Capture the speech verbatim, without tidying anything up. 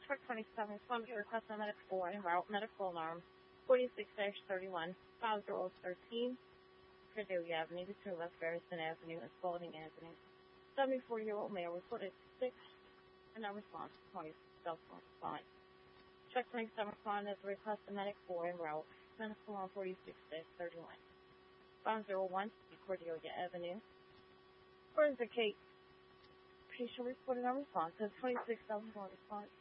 Truck twenty-seven, responded to request on medical four en route, medical alarm forty-six dash thirty-one, five zero one three, Cordelia Avenue, between West Garrison Avenue and Spalding Avenue. seventy-four-year-old male reported sick and no response to twenty cell phone response. Truck twenty-seven responded as a request on medical four en route, medical alarm forty-six dash thirty-one, five zero one Cordelia Avenue. Forensic Kate patient reported no response. Has twenty-six cell phone response.